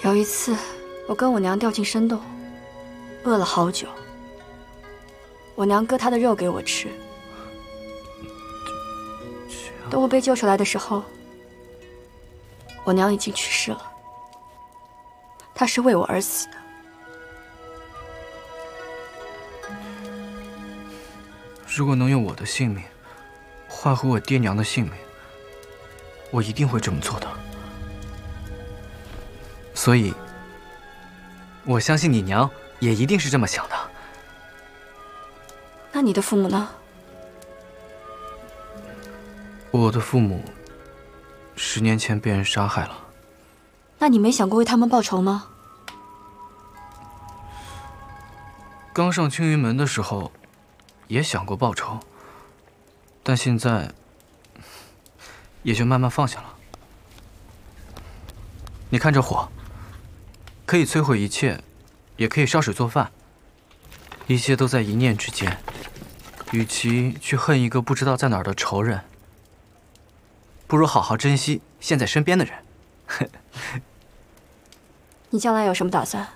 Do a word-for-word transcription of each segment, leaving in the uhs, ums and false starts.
有一次，我跟我娘掉进深洞，饿了好久。我娘割她的肉给我吃。等我被救出来的时候，我娘已经去世了。她是为我而死的。 如果能用我的性命换回我爹娘的性命，我一定会这么做的。所以，我相信你娘也一定是这么想的。 那你的父母呢？ 我的父母十年前被人杀害了。 那你没想过为他们报仇吗？ 刚上青云门的时候，也想过报仇，但现在也就慢慢放下了。你看这火，可以摧毁一切，也可以烧水做饭，一切都在一念之间。与其去恨一个不知道在哪儿的仇人，不如好好珍惜现在身边的人。 你将来有什么打算？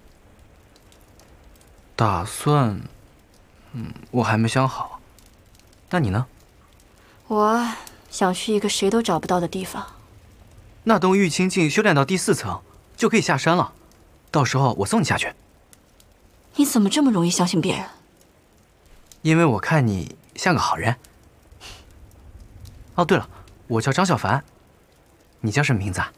打算，嗯，我还没想好。那你呢？ 我想去一个谁都找不到的地方。 那等玉清境修炼到第四层，就可以下山了。到时候我送你下去。 你怎么这么容易相信别人？ 因为我看你像个好人。哦，对了，我叫张小凡，你叫什么名字啊？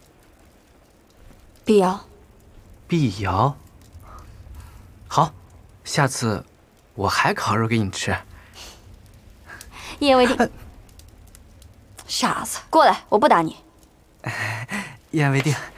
碧瑶。 碧瑶。好，下次我还烤肉给你吃。 一言为定。傻子，过来，我不打你。 一言为定。